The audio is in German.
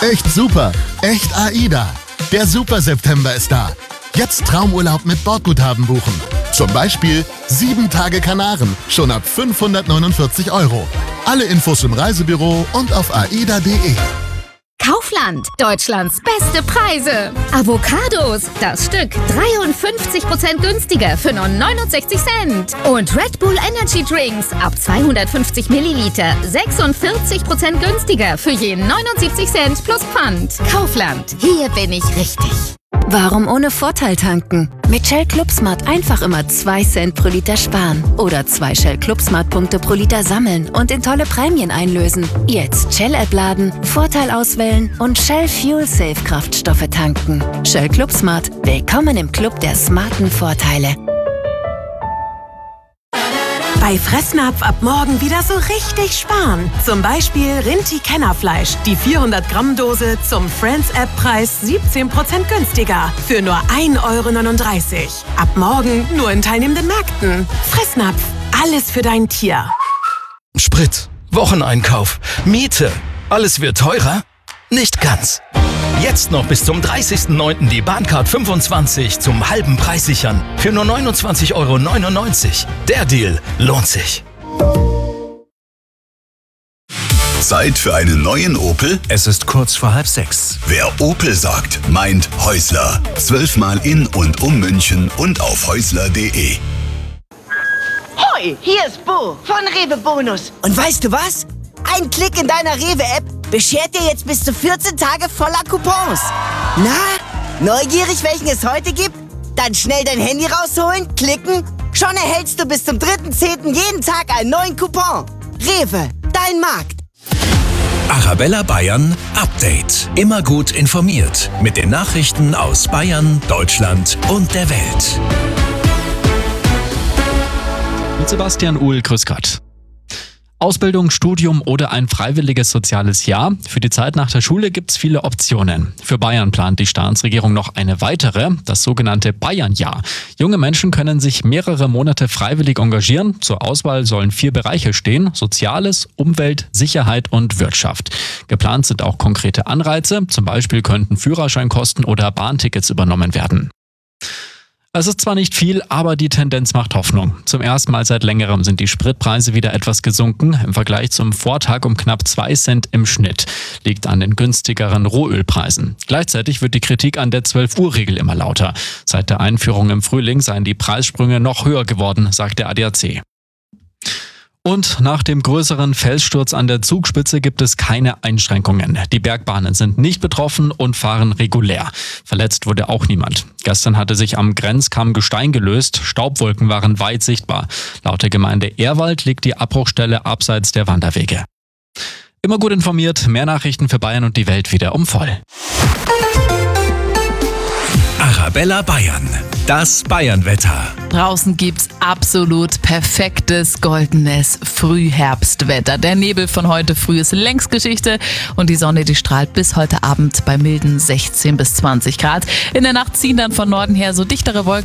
Echt super, echt AIDA. Der Super September ist da. Jetzt Traumurlaub mit Bordguthaben buchen. Zum Beispiel 7 Tage Kanaren, schon ab 549 €. Alle Infos im Reisebüro und auf aida.de. Kaufland, Deutschlands beste Preise. Avocados, das Stück 53% günstiger für nur 69 Cent. Und Red Bull Energy Drinks ab 250 Milliliter 46% günstiger für je 79 Cent plus Pfand. Kaufland, hier bin ich richtig. Warum ohne Vorteil tanken? Mit Shell ClubSmart einfach immer 2 Cent pro Liter sparen. Oder 2 Shell ClubSmart-Punkte pro Liter sammeln und in tolle Prämien einlösen. Jetzt Shell-App laden, Vorteil auswählen und Shell Fuel Safe Kraftstoffe tanken. Shell ClubSmart. Willkommen im Club der smarten Vorteile. Bei Fressnapf ab morgen wieder so richtig sparen. Zum Beispiel Rinti-Kennerfleisch. Die 400-Gramm-Dose zum Friends-App-Preis 17% günstiger. Für nur 1,39 €. Ab morgen nur in teilnehmenden Märkten. Fressnapf. Alles für dein Tier. Sprit, Wocheneinkauf, Miete. Alles wird teurer? Nicht ganz. Jetzt noch bis zum 30.09. die Bahncard 25 zum halben Preis sichern. Für nur 29,99 €. Der Deal lohnt sich. Zeit für einen neuen Opel? Es ist kurz vor 5:30. Wer Opel sagt, meint Häusler. 12-mal in und um München und auf häusler.de. Hoi, hier ist Bo von Rewe Bonus. Und weißt du was? Ein Klick in deiner Rewe-App beschert dir jetzt bis zu 14 Tage voller Coupons. Na, neugierig, welchen es heute gibt? Dann schnell dein Handy rausholen, klicken. Schon erhältst du bis zum 3.10. jeden Tag einen neuen Coupon. Rewe, dein Markt. Arabella Bayern Update. Immer gut informiert mit den Nachrichten aus Bayern, Deutschland und der Welt. Mit Sebastian Uhl, grüß Gott. Ausbildung, Studium oder ein freiwilliges soziales Jahr. Für die Zeit nach der Schule gibt es viele Optionen. Für Bayern plant die Staatsregierung noch eine weitere, das sogenannte Bayernjahr. Junge Menschen können sich mehrere Monate freiwillig engagieren. Zur Auswahl sollen 4 Bereiche stehen: Soziales, Umwelt, Sicherheit und Wirtschaft. Geplant sind auch konkrete Anreize. Zum Beispiel könnten Führerscheinkosten oder Bahntickets übernommen werden. Es ist zwar nicht viel, aber die Tendenz macht Hoffnung. Zum ersten Mal seit längerem sind die Spritpreise wieder etwas gesunken. Im Vergleich zum Vortag um knapp 2 Cent im Schnitt. Liegt an den günstigeren Rohölpreisen. Gleichzeitig wird die Kritik an der 12-Uhr-Regel immer lauter. Seit der Einführung im Frühling seien die Preissprünge noch höher geworden, sagt der ADAC. Und nach dem größeren Felssturz an der Zugspitze gibt es keine Einschränkungen. Die Bergbahnen sind nicht betroffen und fahren regulär. Verletzt wurde auch niemand. Gestern hatte sich am Grenzkamm Gestein gelöst. Staubwolken waren weit sichtbar. Laut der Gemeinde Ehrwald liegt die Abbruchstelle abseits der Wanderwege. Immer gut informiert, mehr Nachrichten für Bayern und die Welt wieder um voll. Arabella Bayern. Das Bayernwetter. Draußen gibt's absolut perfektes, goldenes Frühherbstwetter. Der Nebel von heute früh ist längst Geschichte und die Sonne, die strahlt bis heute Abend bei milden 16 bis 20 Grad. In der Nacht ziehen dann von Norden her so dichtere Wolken